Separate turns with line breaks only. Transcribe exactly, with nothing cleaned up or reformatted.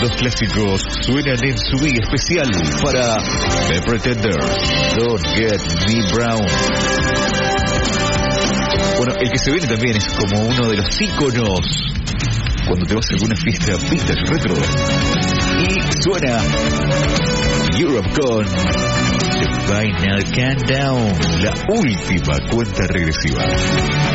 dos clásicos suenan en su día especial para The Pretenders, Don't Get Me Brown. Bueno, el que se viene también es como uno de los íconos cuando te vas a alguna fiesta vintage retro. Y suena Europe con The Final Countdown, la última cuenta regresiva.